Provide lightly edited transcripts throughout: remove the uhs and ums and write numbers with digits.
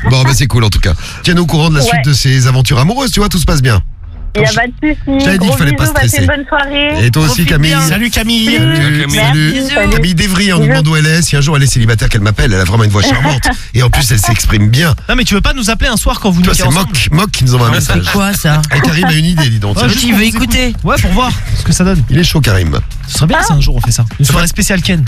Bon, bah c'est cool en tout cas. Tiens-nous au courant de la suite de ces aventures amoureuses, tu vois, tout se passe bien. Il n'y a pas de soucis. J'avais dit qu'il fallait pas stresser. Passez une bonne soirée. Et toi aussi, Camille. Salut Camille. Salut. Camille Devry, on nous demande où elle est. Si un jour elle est célibataire, qu'elle m'appelle, elle a vraiment une voix charmante. Et en plus, elle s'exprime bien. Non mais tu veux pas nous appeler un soir quand vous nous Toi, c'est Mock qui nous envoie un message. C'est quoi ça? Et Karim a une idée, dis donc. Tu veux écouter? Ouais, pour voir ce que ça donne. Il est chaud, Karim. Ce serait bien ça un jour on fait ça. Une soirée spéciale Ken.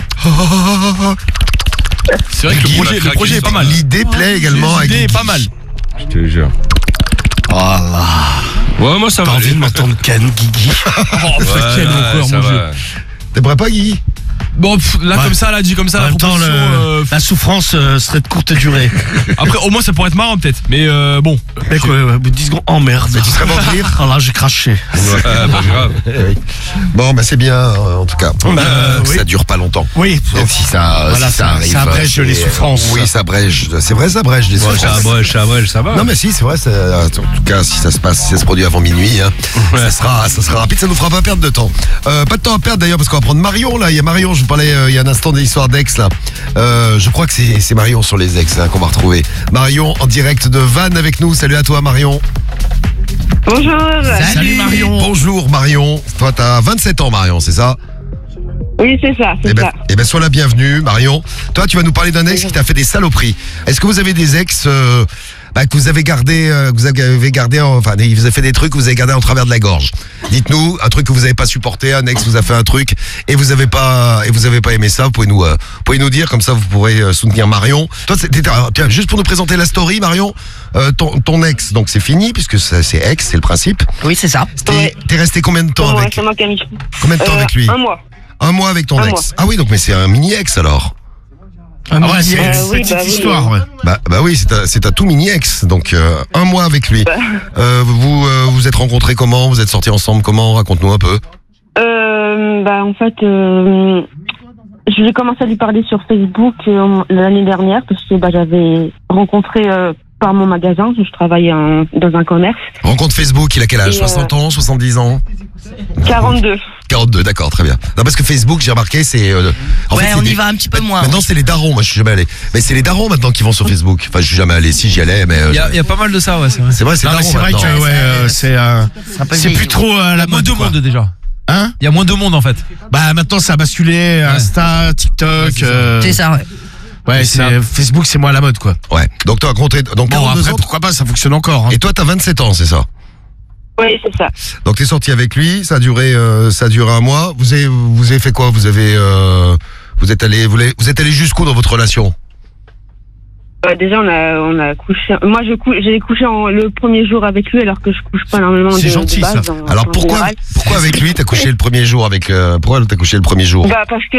C'est vrai que le projet est pas mal. L'idée plaît également à L'idée est Guigui. pas mal. Je te jure. Oh là. Ouais, moi ça T'as va. envie de m'entendre Ken, Guigui? Oh, Ken encore, mon Dieu. T'aimerais pas, Guigui? Bon, là, comme ça, là, dit comme ça, En la même temps, proposition, la souffrance serait de courte durée. Après, au moins, ça pourrait être marrant, peut-être. Mais bon. Mec, au bout de 10 secondes, oh merde. Mais tu serais mort de rire. Oh là, j'ai craché. Ouais, pas grave. Bon, bah c'est bien, en tout cas. Oui. Ça dure pas longtemps. Oui. Même si ça, Voilà, si ça arrive. ça abrège les souffrances. Oui, ça abrège. C'est vrai, ça abrège les souffrances. Ça va. Non mais si, c'est vrai. En tout cas, si ça se produit avant minuit, hein, ça sera rapide. Ça nous fera pas perdre de temps. Pas de temps à perdre d'ailleurs parce qu'on va prendre Marion là. Il y a Marion. Je vous parlais il y a un instant de l'histoire d'ex là. Je crois que c'est Marion sur les ex qu'on va retrouver. Marion en direct de Vannes avec nous. Salut à toi Marion. Bonjour. Salut Marion. Bonjour Marion. Toi t'as 27 ans Marion, c'est ça? Oui, c'est ça, c'est ça. Eh ben, sois la bienvenue, Marion. Toi, tu vas nous parler d'un ex qui t'a fait des saloperies. Est-ce que vous avez des ex que vous avez gardé, enfin, il vous a fait des trucs que vous avez gardé en travers de la gorge? Dites-nous un truc que vous n'avez pas supporté, un ex vous a fait un truc et vous avez pas aimé ça. Vous pouvez nous dire, comme ça, vous pourrez soutenir Marion. Toi, tiens, juste pour nous présenter la story, Marion, ton ex, donc c'est fini puisque c'est ex, c'est le principe. Oui, c'est ça. T'es resté combien de temps avec? C'est moi, Camille. Combien de temps avec lui? 1 mois. Un mois avec ton Un ex. mois. Ah oui, donc mais c'est un mini-ex alors. Ah ouais, c'est oui, une petite oui. histoire, ouais. Bah oui, c'est un tout mini-ex. Donc un mois avec lui. Vous êtes rencontrés comment? Vous êtes sortis ensemble comment? Raconte-nous un peu. En fait, j'ai commencé à lui parler sur Facebook l'année dernière parce que j'avais rencontré par mon magasin, je travaille dans un commerce. Rencontre Facebook, il a quel âge? 60 ans, 70 ans? 42. 42, d'accord, très bien. Non, parce que Facebook, j'ai remarqué, c'est... On y va un petit peu moins. Maintenant, c'est les darons, moi je suis jamais allé. Mais c'est les darons maintenant qui vont sur Facebook. Enfin, je suis jamais allé, si j'y allais, mais... Il y a pas mal de ça, ouais, c'est vrai. C'est vrai, c'est Non, mais darons c'est vrai maintenant. que c'est plus trop la Il y a moins mode, de quoi. monde déjà. Hein? Il y a moins de monde en fait. Bah maintenant ça a basculé, Insta, TikTok. C'est ça, ouais. Ouais, Facebook c'est moins la mode quoi. Ouais. Donc toi, donc Bon 42 après ans. pourquoi pas, ça fonctionne encore. Hein. Et toi, t'as 27 ans, c'est ça? Oui, c'est ça. Donc t'es sorti avec lui, ça a duré un mois. Vous avez fait quoi? Vous êtes allé jusqu'où dans votre relation? Déjà, on a couché. Moi, j'ai couché le premier jour avec lui, alors que je couche pas énormément de C'est gentil, de base, ça. Alors pourquoi avec lui t'as couché le premier jour pourquoi t'as couché le premier jour? Parce que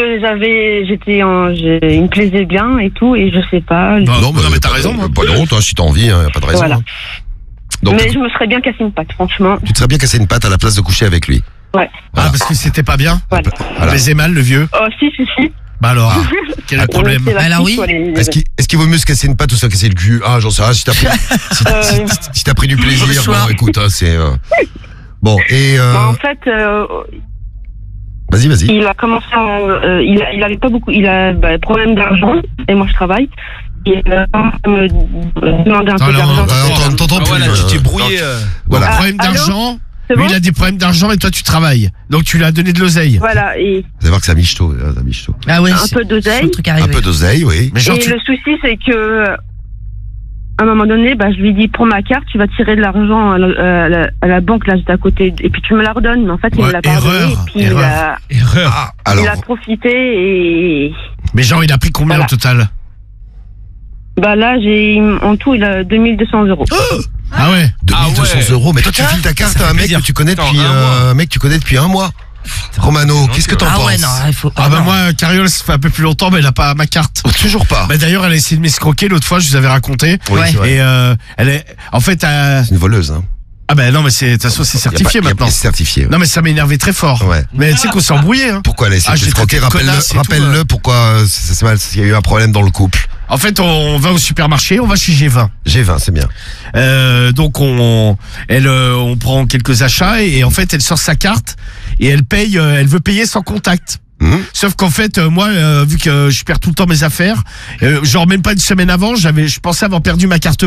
il me plaisait bien et tout, et je sais pas. Non, mais t'as raison. Pas de honte, si t'as envie, y a pas de raison. Voilà. Hein. Donc, Mais je me serais bien cassé une patte, franchement. tu te serais bien cassé une patte à la place de coucher avec lui. Ouais. Voilà. Ah parce que c'était pas bien. Voilà. Voilà. Baisait mal le vieux. Oh, si. Bah alors, quel est le problème? Alors oui. Est-ce qu'il vaut mieux se casser une patte ou se casser le cul? Ah, j'en sais rien, si t'as pris du plaisir, bon, écoute, c'est... Bon, et... En fait... Vas-y. Il a commencé il avait pas beaucoup, il a problème d'argent, et moi je travaille. Il me demandait un peu d'argent. T'entends plus. Voilà, tu t'es brouillé. Voilà. Problème allô? d'argent. C'est Lui bon? il a des problèmes d'argent et toi tu travailles. Donc tu lui as donné de l'oseille. Voilà, et Vous allez voir que ça michto. Ah ouais, un peu d'oseille. le truc Un arrivé. peu d'oseille, oui. Mais genre Et le souci, c'est que à un moment donné, je lui dis, prends ma carte, tu vas tirer de l'argent à la banque là juste à côté, et puis tu me la redonnes. Mais en fait, il me l'a pas redonné, et puis erreur. Ah, alors... il a profité, et Mais genre il a pris combien Voilà. au total? là en tout il a 2200 €. Ah ouais. 2200 euros. Mais toi, tu files ta carte à un mec que tu connais depuis un mois. Romano, qu'est-ce que t'en Ah penses? ouais, non, il faut. Ah bah moi Carriole ça fait un peu plus longtemps mais elle a pas ma carte. Oh, toujours pas. Bah d'ailleurs elle a essayé de m'escroquer l'autre fois, je vous avais raconté. Oui, c'est vrai. Et elle est en fait C'est une voleuse, hein. ah bah non mais c'est de toute façon c'est certifié maintenant. C'est certifié. Ouais. Non mais ça m'énervait très fort. Ouais. Mais tu sais qu'on s'est embrouillé hein. Pourquoi elle a essayé de j'ai t'escroquer? traité de connasse et tout, Rappelle-le pourquoi c'est mal, s'il y a eu un problème dans le couple. En fait on va au supermarché, on va chez G20. G20, c'est bien. Donc on prend quelques achats et en fait elle sort sa carte et elle paye, elle veut payer sans contact. Sauf qu'en fait moi vu que je perds tout le temps mes affaires, genre même pas une semaine avant, je pensais avoir perdu ma carte